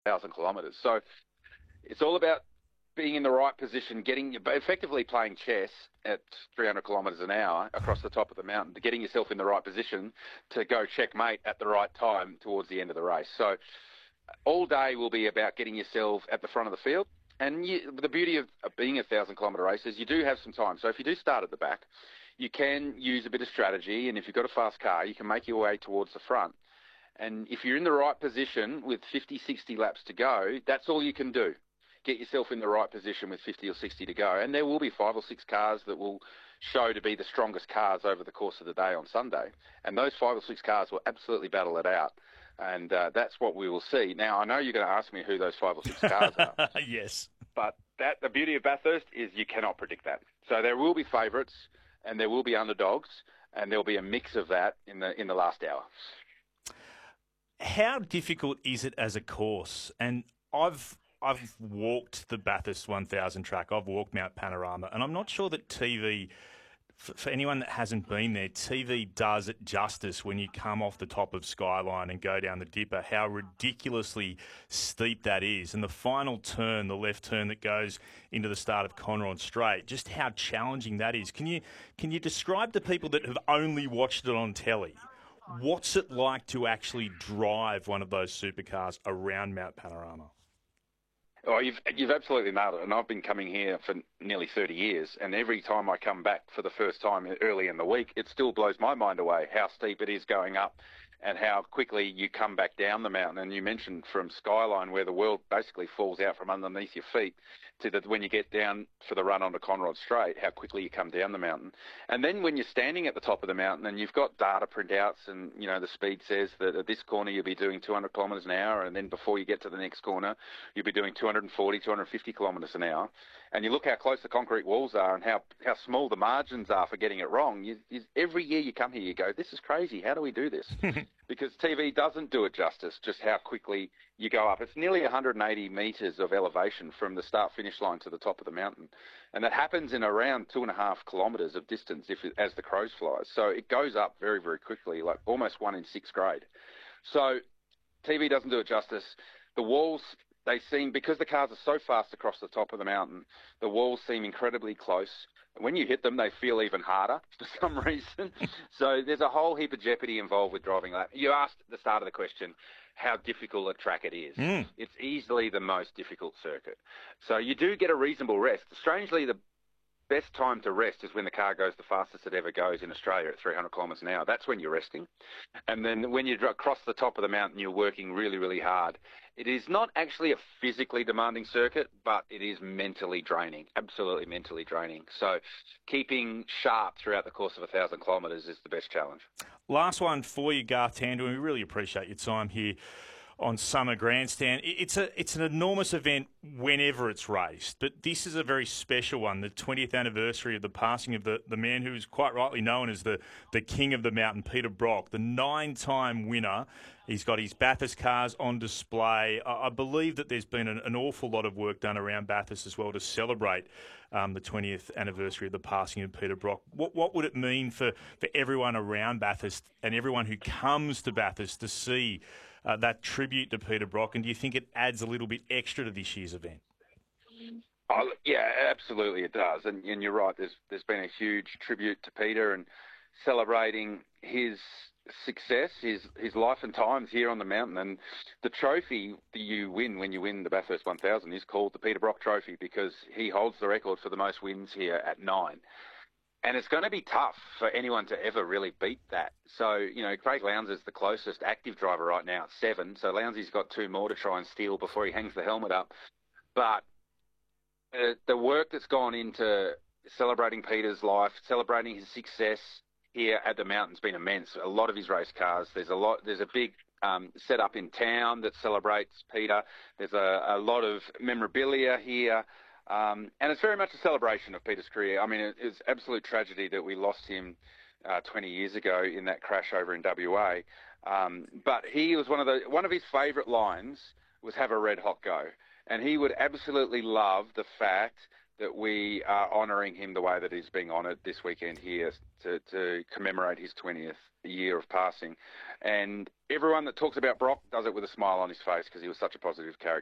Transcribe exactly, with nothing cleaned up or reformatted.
thousand kilometres. So it's all about being in the right position, getting effectively playing chess at three hundred kilometres an hour across the top of the mountain, to getting yourself in the right position to go checkmate at the right time towards the end of the race. So all day will be about getting yourself at the front of the field. And you, the beauty of, of being a thousand kilometre race is you do have some time. So if you do start at the back, you can use a bit of strategy, and if you've got a fast car, you can make your way towards the front. And if you're in the right position with fifty, sixty laps to go, that's all you can do. Get yourself in the right position with fifty or sixty to go. And there will be five or six cars that will show to be the strongest cars over the course of the day on Sunday. And those five or six cars will absolutely battle it out. And uh, that's what we will see. Now, I know you're going to ask me who those five or six cars are. Yes. But that the beauty of Bathurst is you cannot predict that. So there will be favourites and there will be underdogs, and there'll be a mix of that in the in the last hour. How difficult is it as a course? And I've I've walked the Bathurst one thousand track. I've walked Mount Panorama, and I'm not sure that T V, for, for anyone that hasn't been there, T V does it justice when you come off the top of Skyline and go down the Dipper, how ridiculously steep that is. And the final turn, the left turn that goes into the start of Conron Straight, just how challenging that is. Can you can you describe to people that have only watched it on telly, what's it like to actually drive one of those supercars around Mount Panorama? Oh, you've you've absolutely nailed it. And I've been coming here for nearly thirty years, and every time I come back for the first time early in the week, it still blows my mind away how steep it is going up and how quickly you come back down the mountain. And you mentioned from Skyline, where the world basically falls out from underneath your feet, to the, when you get down for the run onto Conrod Straight, how quickly you come down the mountain. And then when you're standing at the top of the mountain and you've got data printouts and, you know, the speed says that at this corner you'll be doing two hundred kilometres an hour, and then before you get to the next corner, you'll be doing two hundred forty, two hundred fifty kilometres an hour. And you look how close the concrete walls are and how, how small the margins are for getting it wrong. You, you, every year you come here, you go, this is crazy. How do we do this? Because T V doesn't do it justice, just how quickly you go up. It's nearly one hundred eighty metres of elevation from the start-finish line to the top of the mountain. And that happens in around two and a half kilometres of distance if it, as the crows flies. So it goes up very, very quickly, like almost one in sixth grade. So T V doesn't do it justice. The walls, they seem, because the cars are so fast across the top of the mountain, the walls seem incredibly close. When you hit them, they feel even harder for some reason. So there's a whole heap of jeopardy involved with driving that. You asked at the start of the question how difficult a track it is. Mm. It's easily the most difficult circuit. So you do get a reasonable rest. Strangely, the best time to rest is when the car goes the fastest it ever goes in Australia at three hundred kilometres an hour. That's when you're resting. And then when you cross the top of the mountain, you're working really, really hard. It is not actually a physically demanding circuit, but it is mentally draining, absolutely mentally draining. So keeping sharp throughout the course of a thousand kilometres is the best challenge. Last one for you, Garth Tander, and we really appreciate your time here on Summer Grandstand. It's a it's an enormous event whenever it's raced, but this is a very special one, the twentieth anniversary of the passing of the, the man who is quite rightly known as the, the king of the mountain, Peter Brock, the nine-time winner. He's got his Bathurst cars on display. I, I believe that there's been an, an awful lot of work done around Bathurst as well to celebrate um, the twentieth anniversary of the passing of Peter Brock. What what would it mean for, for everyone around Bathurst and everyone who comes to Bathurst to see Uh, that tribute to Peter Brock, and do you think it adds a little bit extra to this year's event? Oh, yeah, absolutely it does. And, and you're right, there's there's been a huge tribute to Peter and celebrating his success, his his life and times here on the mountain. And the trophy that you win when you win the Bathurst one thousand is called the Peter Brock Trophy because he holds the record for the most wins here at nine. And it's going to be tough for anyone to ever really beat that. So, you know, Craig Lowndes is the closest active driver right now at seven. So Lowndesy's got two more to try and steal before he hangs the helmet up. But uh, the work that's gone into celebrating Peter's life, celebrating his success here at the mountain's been immense. A lot of his race cars, there's a lot, there's a big um, setup in town that celebrates Peter. There's a, a lot of memorabilia here. Um, and it's very much a celebration of Peter's career. I mean, it, it's absolute tragedy that we lost him uh, twenty years ago in that crash over in W A. Um, but he was one of the one of his favourite lines was "Have a red hot go," and he would absolutely love the fact that we are honouring him the way that he's being honoured this weekend here to, to commemorate his twentieth year of passing. And everyone that talks about Brock does it with a smile on his face because he was such a positive character.